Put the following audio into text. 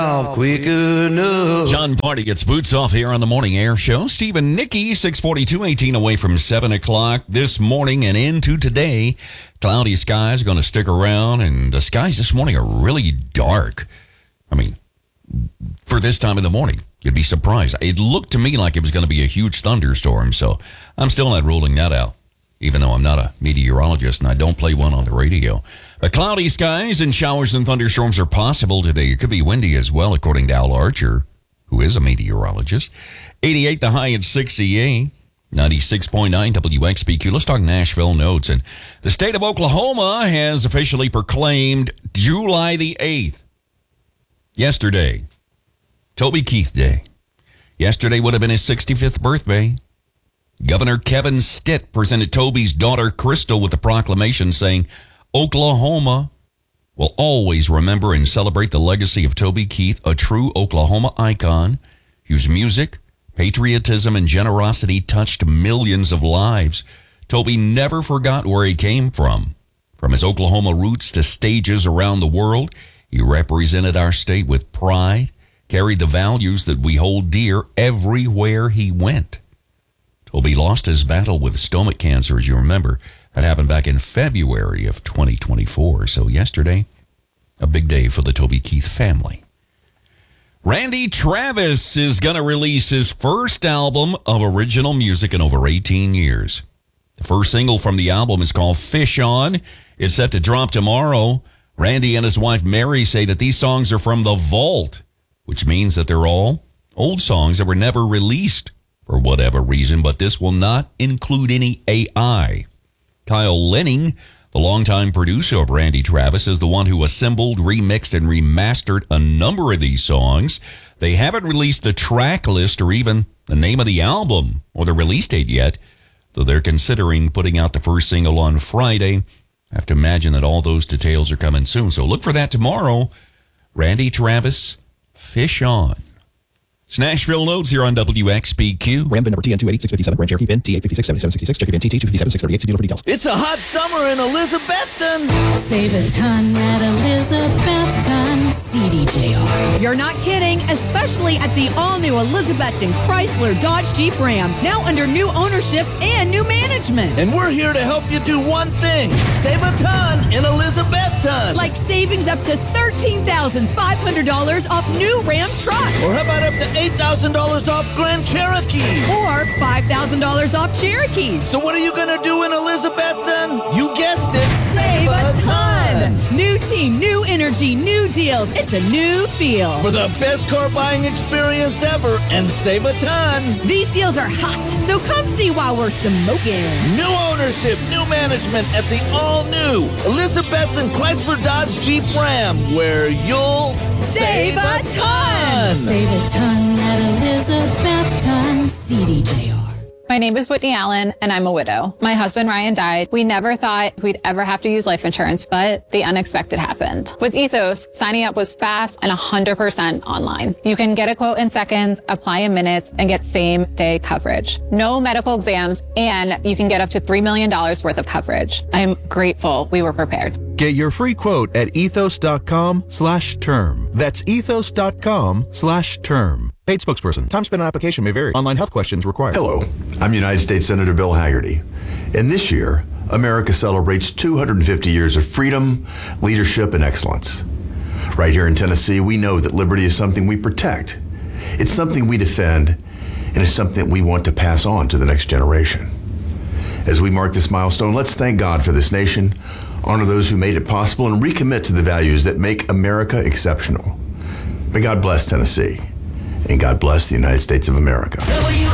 Quick enough. John Party gets boots off here on the Morning Air Show. Steve and Nikki, 6:42, 18 away from 7 o'clock this morning and into today. Cloudy skies are going to stick around, and the skies this morning are really dark. I mean, for this time of the morning, you'd be surprised. It looked to me like it was going to be a huge thunderstorm, so I'm still not ruling that out, even though I'm not a meteorologist and I don't play one on the radio. But cloudy skies and showers and thunderstorms are possible today. It could be windy as well, according to Al Archer, who is a meteorologist. 88 the high at 68. 96.9 WXBQ. Let's talk Nashville notes. And the state of Oklahoma has officially proclaimed July the 8th. Yesterday, Toby Keith Day. Yesterday would have been his 65th birthday. Governor Kevin Stitt presented Toby's daughter, Crystal, with a proclamation saying, Oklahoma will always remember and celebrate the legacy of Toby Keith, a true Oklahoma icon whose music, patriotism, and generosity touched millions of lives. Toby never forgot where he came from. From his Oklahoma roots to stages around the world, he represented our state with pride, carried the values that we hold dear everywhere he went. Toby lost his battle with stomach cancer, as you remember. That happened back in February of 2024. So yesterday, a big day for the Toby Keith family. Randy Travis is going to release his first album of original music in over 18 years. The first single from the album is called Fish On. It's set to drop tomorrow. Randy and his wife Mary say that these songs are from the vault, which means that they're all old songs that were never released for whatever reason, but this will not include any AI. Kyle Lenning, the longtime producer of Randy Travis, is the one who assembled, remixed, and remastered a number of these songs. They haven't released the track list or even the name of the album or the release date yet, though they're considering putting out the first single on Friday. I have to imagine that all those details are coming soon, so look for that tomorrow. Randy Travis, Fish On. It's Nashville Notes here on WXBQ. Ram VIN number TN 28657, Grand Cherokee VIN T8567766, Cherokee VIN TT25768, see dealer for details. It's a hot summer in Elizabethton. Save a ton at Elizabethton CDJR. You're not kidding, especially at the all-new Elizabethton Chrysler Dodge Jeep Ram, now under new ownership and new management. And we're here to help you do one thing. Save a ton in Elizabethton. Like savings up to $13,500 off new Ram trucks. Or how about up to $8,000 off Grand Cherokee? Or $5,000 off Cherokees. So what are you going to do in Elizabethton? You guessed it. Save a ton. New team, new energy, new deals. It's a new feel. For the best car buying experience ever and save a ton. These deals are hot, so come see while we're smoking. New ownership, new management at the all-new Elizabethton Chrysler Dodge Jeep Ram, where you'll save a ton. Save a ton at Elizabethton CDJR. My name is Whitney Allen, and I'm a widow. My husband, Ryan, died. We never thought we'd ever have to use life insurance, but the unexpected happened. With Ethos, signing up was fast and 100% online. You can get a quote in seconds, apply in minutes, and get same-day coverage. No medical exams, and you can get up to $3 million worth of coverage. I'm grateful we were prepared. Get your free quote at ethos.com/term. That's ethos.com/term. Paid spokesperson. Time spent on application may vary. Online health questions required. Hello, I'm United States Senator Bill Hagerty. And this year, America celebrates 250 years of freedom, leadership, and excellence. Right here in Tennessee, we know that liberty is something we protect. It's something we defend, and it's something that we want to pass on to the next generation. As we mark this milestone, let's thank God for this nation, honor those who made it possible, and recommit to the values that make America exceptional. May God bless Tennessee, and God bless the United States of America.